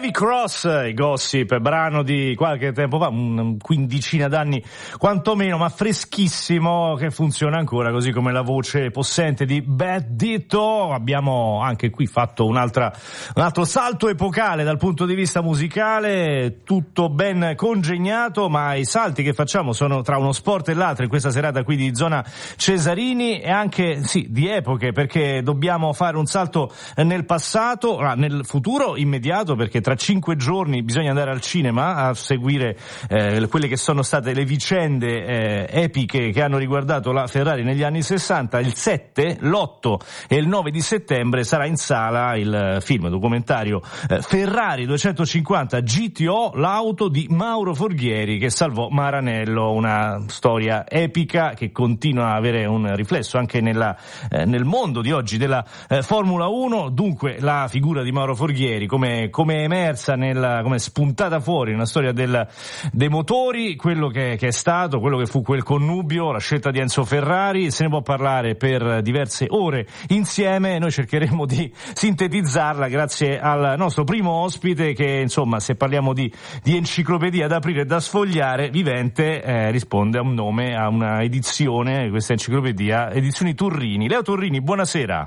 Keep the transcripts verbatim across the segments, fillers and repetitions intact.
Heavy Cross, i Gossip, brano di qualche tempo fa, un quindicina d'anni quantomeno, ma freschissimo, che funziona ancora, così come la voce possente di Bad Ditto. Abbiamo anche qui fatto un'altra, un altro salto epocale dal punto di vista musicale, tutto ben congegnato, ma i salti che facciamo sono tra uno sport e l'altro in questa serata qui di Zona Cesarini, e anche, sì, di epoche, perché dobbiamo fare un salto nel passato, nel futuro immediato, perché tra cinque giorni bisogna andare al cinema a seguire eh, quelle che sono state le vicende eh, epiche che hanno riguardato la Ferrari negli anni sessanta. Il sette, l'otto e il nove di settembre sarà in sala il film documentario eh, Ferrari duecentocinquanta G T O, l'auto di Mauro Forghieri che salvò Maranello, una storia epica che continua a avere un riflesso anche nella, eh, nel mondo di oggi della eh, Formula uno. Dunque la figura di Mauro Forghieri come, come è emersa, nella, come è spuntata fuori nella storia del, dei motori, quello che, che è stato, quello che fu quel connubio, la scelta di Enzo Ferrari. Se ne può parlare per diverse ore insieme, noi cercheremo di sintetizzarla grazie al nostro primo ospite che, insomma, se parliamo di, di enciclopedia da aprire e da sfogliare, vivente, eh, risponde a un nome, a una edizione, questa enciclopedia, Edizioni Turrini. Leo Turrini, buonasera.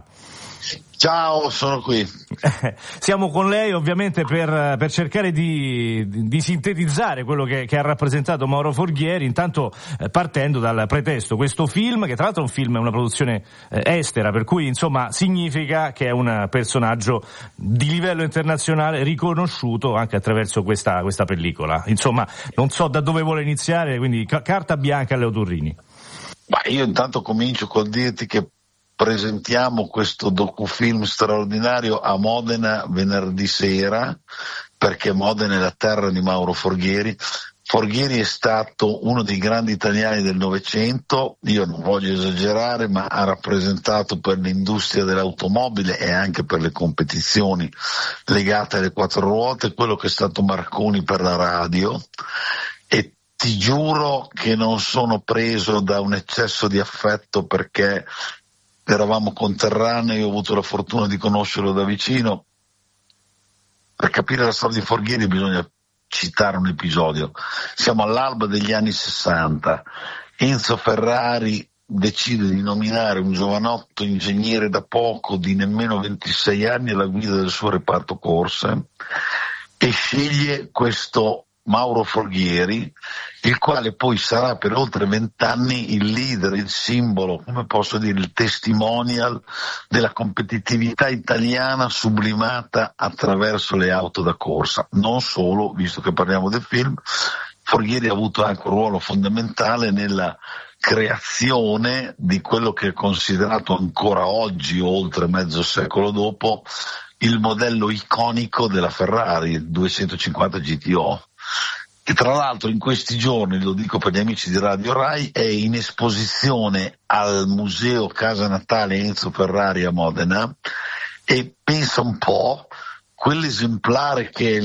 Ciao, sono qui. Siamo con lei ovviamente per, per cercare di, di, di sintetizzare quello che, che ha rappresentato Mauro Forghieri, intanto eh, partendo dal pretesto, questo film, che tra l'altro è un film, è una produzione eh, estera, per cui insomma significa che è un personaggio di livello internazionale riconosciuto anche attraverso questa, questa pellicola. Insomma, non so da dove vuole iniziare, quindi ca- carta bianca a Leo Turrini. Ma io intanto comincio col dirti che presentiamo questo docufilm straordinario a Modena venerdì sera, perché Modena è la terra di Mauro Forghieri. Forghieri è stato uno dei grandi italiani del Novecento, io non voglio esagerare, ma ha rappresentato per l'industria dell'automobile e anche per le competizioni legate alle quattro ruote quello che è stato Marconi per la radio, e ti giuro che non sono preso da un eccesso di affetto perché eravamo conterranei, ho avuto la fortuna di conoscerlo da vicino. Per capire la storia di Forghieri bisogna citare un episodio. Siamo all'alba degli anni sessanta, Enzo Ferrari decide di nominare un giovanotto ingegnere da poco di nemmeno ventisei anni alla guida del suo reparto corse e sceglie questo Mauro Forghieri, il quale poi sarà per oltre vent'anni il leader, il simbolo, come posso dire, il testimonial della competitività italiana sublimata attraverso le auto da corsa. Non solo, visto che parliamo del film, Forghieri ha avuto anche un ruolo fondamentale nella creazione di quello che è considerato ancora oggi, oltre mezzo secolo dopo, il modello iconico della Ferrari, il duecentocinquanta G T O. Che tra l'altro in questi giorni, lo dico per gli amici di Radio Rai, è in esposizione al Museo Casa Natale Enzo Ferrari a Modena, e pensa un po', quell'esemplare che è